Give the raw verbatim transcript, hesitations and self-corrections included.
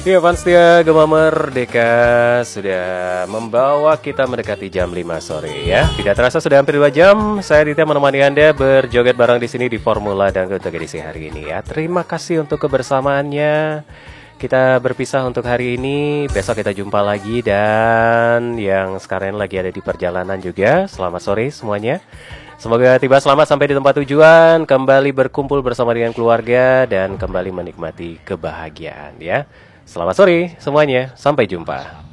Ya, fans setia Gema Merdeka sudah membawa kita mendekati jam lima sore ya. Tidak terasa sudah hampir dua jam. Saya Dita menemani Anda berjoget bareng di sini di Formula Dangdut untuk edisi hari ini ya. Terima kasih untuk kebersamaannya. Kita berpisah untuk hari ini. Besok kita jumpa lagi, dan yang sekarang lagi ada di perjalanan juga, selamat sore semuanya. Semoga tiba selamat sampai di tempat tujuan, kembali berkumpul bersama dengan keluarga dan kembali menikmati kebahagiaan ya. Selamat sore semuanya, sampai jumpa.